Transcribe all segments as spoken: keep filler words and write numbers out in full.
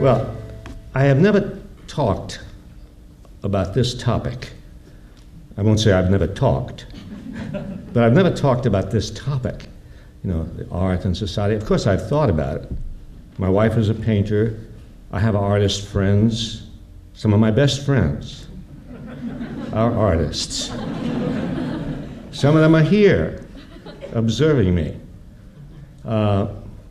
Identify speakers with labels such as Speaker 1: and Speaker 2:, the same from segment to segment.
Speaker 1: Well, I have never talked about this topic. I won't say I've never talked, but I've never talked about this topic, you know, art and society. Of course, I've thought about it. My wife is a painter. I have artist friends. Some of my best friends are artists. Some of them are here, observing me. Uh,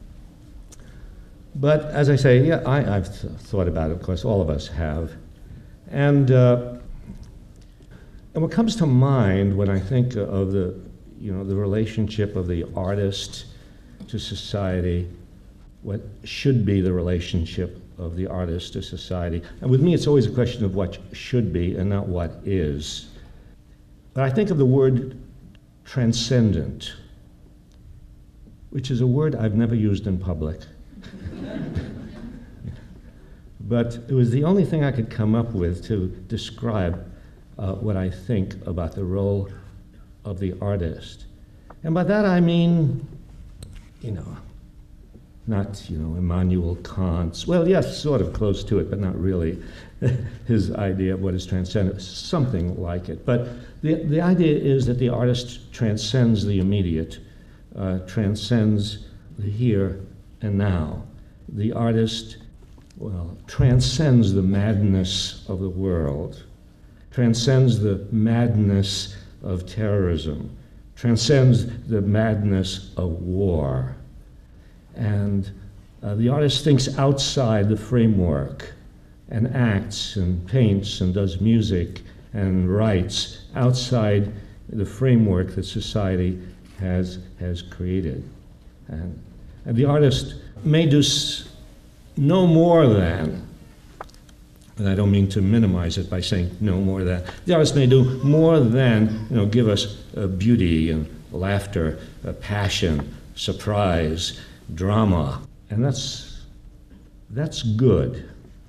Speaker 1: but as I say, yeah, I, I've th- thought about it. Of course, all of us have. And uh, and what comes to mind when I think of the, you know, the relationship of the artist to society, what should be the relationship of the artist to society. And with me, it's always a question of what should be and not what is. But I think of the word transcendent, which is a word I've never used in public. But it was the only thing I could come up with to describe uh, what I think about the role of the artist. And by that I mean, you know, not, you know, Immanuel Kant's, well, yes, sort of close to it, but not really his idea of what is transcendent, something like it. But the, the idea is that the artist transcends the immediate, uh, transcends the here and now. The artist, well, transcends the madness of the world, transcends the madness of terrorism, transcends the madness of war. And uh, the artist thinks outside the framework and acts and paints and does music and writes outside the framework that society has, has created. And, and the artist may do s- no more than, and I don't mean to minimize it by saying no more than, the artist may do more than, you know, give us uh, beauty and laughter, uh, passion, surprise, drama, and that's that's good.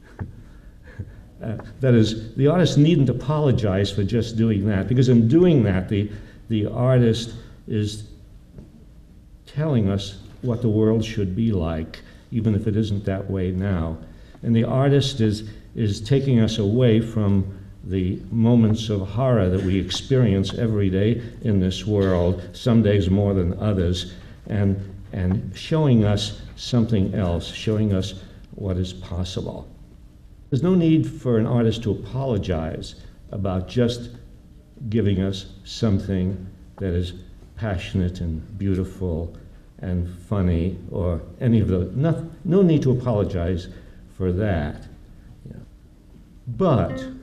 Speaker 1: uh, that is, the artist needn't apologize for just doing that, because in doing that, the the artist is telling us what the world should be like, even if it isn't that way now. And the artist is is taking us away from the moments of horror that we experience every day in this world, some days more than others, and and showing us something else, showing us what is possible. There's no need for an artist to apologize about just giving us something that is passionate and beautiful and funny, or any of those. No, no need to apologize for that. Yeah. But